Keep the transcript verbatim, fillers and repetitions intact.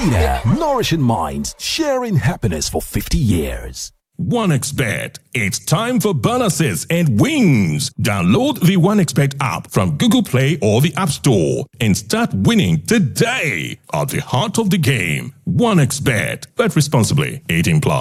Vita, nourishing minds, sharing happiness for fifty years. OneXBet. It's time for bonuses and wins. Download the OneXBet app from Google Play or the App Store and start winning today. At the heart of the game, OneXBet. Bet responsibly. eighteen plus.